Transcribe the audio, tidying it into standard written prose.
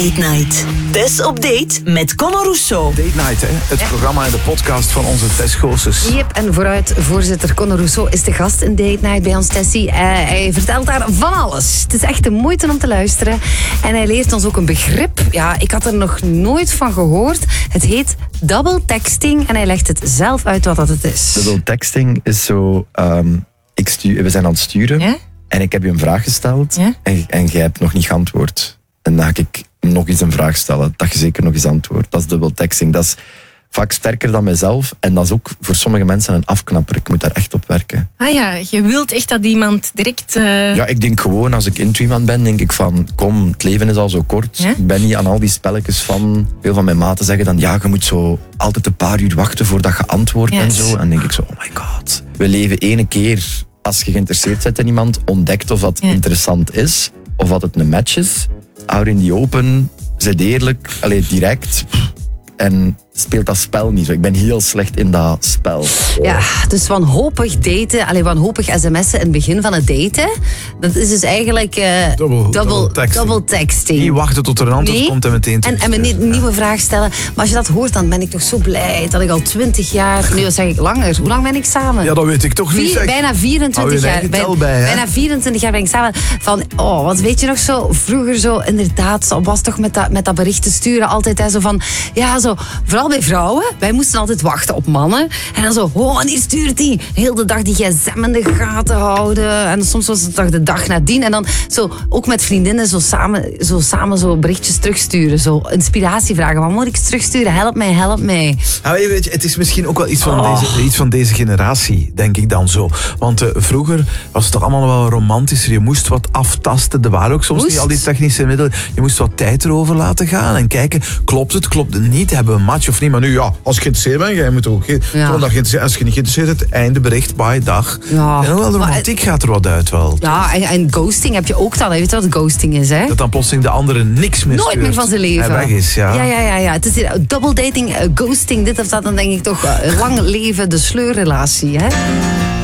Date Night. Tess op date met Conor Rousseau. Date Night, hè? Het programma en de podcast van onze Tess Goossens. Yep, en vooruit, voorzitter Conor Rousseau is de gast in Date Night bij ons, Tessie. Hij vertelt daar van alles. Het is echt de moeite om te luisteren. En hij leert ons ook een begrip. Ja, ik had er nog nooit van gehoord. Het heet double texting en hij legt het zelf uit wat dat het is. Double texting is zo... we zijn aan het sturen. Ja? En ik heb je een vraag gesteld. Ja? En jij hebt nog niet geantwoord. En dan ga ik nog eens een vraag stellen. Dat je zeker nog eens antwoordt. Dat is double texting. Dat is vaak sterker dan mijzelf. En dat is ook voor sommige mensen een afknapper. Ik moet daar echt op werken. Ah ja, je wilt echt dat iemand direct... Ja, ik denk gewoon, als ik into iemand ben, denk ik van... Kom, het leven is al zo kort. Ja? Ik ben niet aan al die spelletjes van... Veel van mijn maten zeggen dan... Ja, je moet zo altijd een paar uur wachten voordat je antwoordt en zo. En dan denk ik zo, oh my god. We leven ene keer... Als je geïnteresseerd bent in iemand, ontdekt of dat interessant is. Of dat het een match is. Out in the open, zit eerlijk, direct. En speelt dat spel niet zo. Ik ben heel slecht in dat spel. Ja, dus wanhopig daten, wanhopig sms'en in het begin van het daten. Dat is dus eigenlijk double texting. Niet wachten tot er een antwoord komt en meteen En een nieuwe vraag stellen. Maar als je dat hoort, dan ben ik toch zo blij dat ik al 20 jaar... Nee, dat zeg ik langer. Hoe lang ben ik samen? Ja, dat weet ik toch niet. Bijna 24 jaar. Bijna 24 jaar ben ik samen. Want weet je nog zo, vroeger zo, inderdaad, was toch met dat berichten sturen altijd zo van... Ja, zo, vooral bij vrouwen. Wij moesten altijd wachten op mannen. En dan zo, wanneer stuurt hij? Heel de dag die gsm in de gaten houden. En soms was het toch de dag nadien. En dan zo, ook met vriendinnen zo samen zo berichtjes terugsturen. Zo inspiratie vragen. Wat moet ik terugsturen? Help mij, help mij. Nou, weet je, het is misschien ook wel iets van deze generatie, denk ik dan zo. Want vroeger was het toch allemaal wel romantischer. Je moest wat aftasten. Er waren ook soms niet al die technische middelen. Je moest wat tijd erover laten gaan en kijken, klopt het niet? Hebben we een match of niet? Maar nu, ja, als je geïnteresseerd bent, jij moet ook... Als je niet geïnteresseerd bent, einde bericht, bye, dag. Ja. En wel, de romantiek gaat er wat uit wel. Ja, en ghosting heb je ook dan. Je weet wat ghosting is, hè? Dat dan plotseling de andere niks meer nooit meer van zijn leven. En weg is, ja. Ja. Het is double dating, ghosting, dit of dat. Dan denk ik toch, lang leven, de sleurrelatie, hè?